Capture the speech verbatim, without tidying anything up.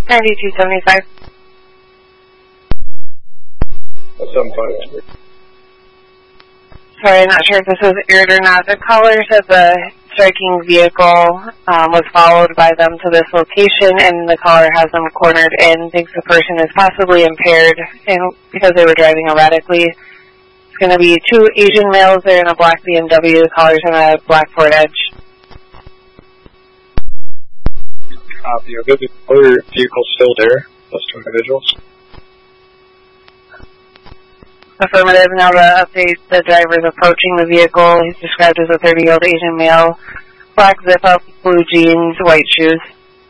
ninety-two seventy-five. seven five. Sorry, I'm not sure if this was aired or not. The caller said the striking vehicle um, was followed by them to this location, and the caller has them cornered in, thinks the person is possibly impaired and because they were driving erratically. It's going to be two Asian males there in a black B M W. The caller's in a black Ford Edge. Copy. Are the other vehicles still there? Those two individuals? Affirmative. Now to update, the driver is approaching the vehicle. He's described as a thirty-year-old Asian male. Black zip-up, blue jeans, white shoes.